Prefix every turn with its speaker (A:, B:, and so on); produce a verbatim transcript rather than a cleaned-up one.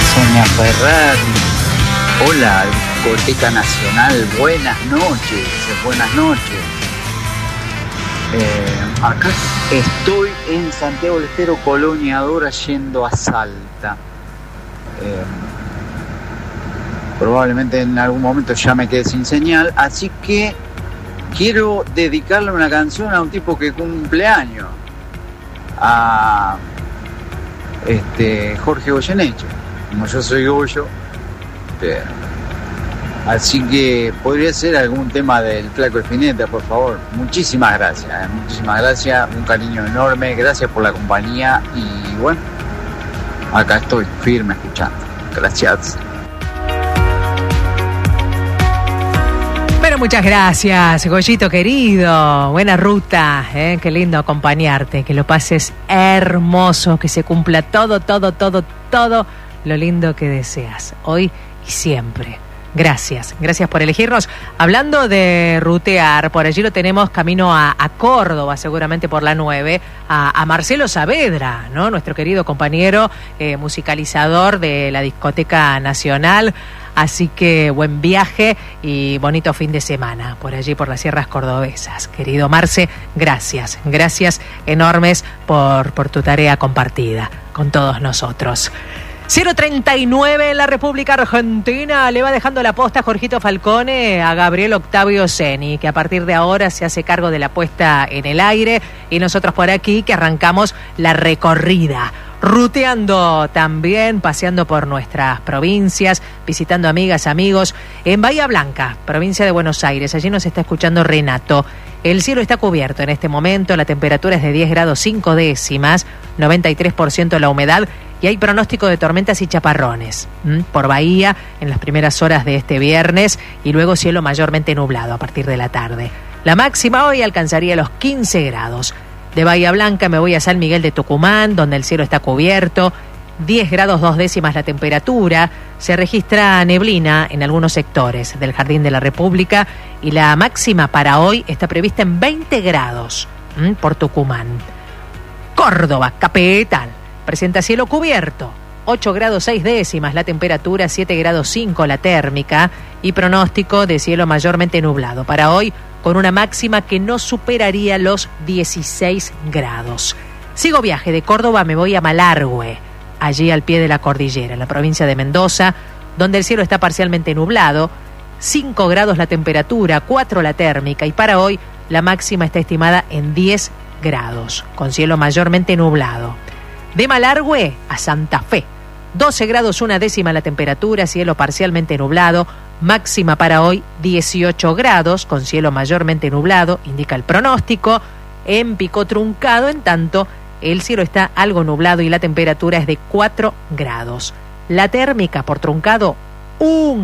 A: Sonia Ferrari. Hola, Discoteca Nacional, buenas noches, buenas noches. Eh, acá estoy en Santiago del Estero, Colonia Dora, yendo a Salta. Eh, probablemente en algún momento ya me quede sin señal, así que quiero dedicarle una canción a un tipo que cumple años, a este Jorge Goyeneche. Como yo soy Goyo, eh, así que podría ser algún tema del Flaco Espineta, por favor. Muchísimas gracias, eh, muchísimas gracias, un cariño enorme, gracias por la compañía y bueno, acá estoy firme escuchando. Gracias.
B: Bueno, muchas gracias, Goyito querido. Buena ruta, ¿eh? Qué lindo acompañarte, que lo pases hermoso, que se cumpla todo, todo, todo, todo lo lindo que deseas, hoy y siempre. Gracias, gracias por elegirnos. Hablando de rutear, por allí lo tenemos camino a, a Córdoba, seguramente por la nueve, a, a Marcelo Saavedra, ¿no? Nuestro querido compañero eh, musicalizador de la Discoteca Nacional. Así que buen viaje y bonito fin de semana por allí, por las sierras cordobesas. Querido Marce, gracias, gracias enormes por, por tu tarea compartida con todos nosotros. cero treinta y nueve en la República Argentina. Le va dejando la posta Jorgito Falcone a Gabriel Octavio Ceni, que a partir de ahora se hace cargo de la puesta en el aire. Y nosotros por aquí que arrancamos la recorrida, ruteando también, paseando por nuestras provincias, visitando amigas, amigos. En Bahía Blanca, provincia de Buenos Aires, allí nos está escuchando Renato. El cielo está cubierto en este momento, la temperatura es de diez grados cinco décimas, noventa y tres por ciento la humedad. Y hay pronóstico de tormentas y chaparrones ¿m? por Bahía en las primeras horas de este viernes y luego cielo mayormente nublado a partir de la tarde. La máxima hoy alcanzaría los quince grados. De Bahía Blanca me voy a San Miguel de Tucumán, donde el cielo está cubierto, diez grados dos décimas la temperatura, se registra neblina en algunos sectores del Jardín de la República y la máxima para hoy está prevista en veinte grados ¿m? por Tucumán. Córdoba, capital, presenta cielo cubierto, ocho grados seis décimas la temperatura, siete grados cinco la térmica y pronóstico de cielo mayormente nublado para hoy con una máxima que no superaría los dieciséis grados. Sigo viaje de Córdoba, me voy a Malargüe, allí al pie de la cordillera, en la provincia de Mendoza, donde el cielo está parcialmente nublado, cinco grados la temperatura, cuatro la térmica y para hoy la máxima está estimada en diez grados, con cielo mayormente nublado. De Malargüe a Santa Fe, doce grados una décima la temperatura, cielo parcialmente nublado, máxima para hoy dieciocho grados, con cielo mayormente nublado, indica el pronóstico. En Pico Truncado, en tanto, el cielo está algo nublado y la temperatura es de cuatro grados. La térmica por Truncado, un